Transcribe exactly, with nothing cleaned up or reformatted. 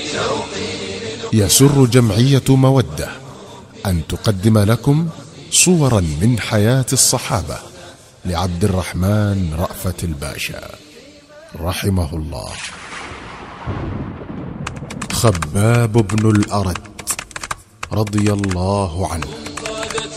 يسر جمعية مودة أن تقدم لكم صورا من حياة الصحابة لعبد الرحمن رأفت الباشا رحمه الله. خباب بن الأرت رضي الله عنه.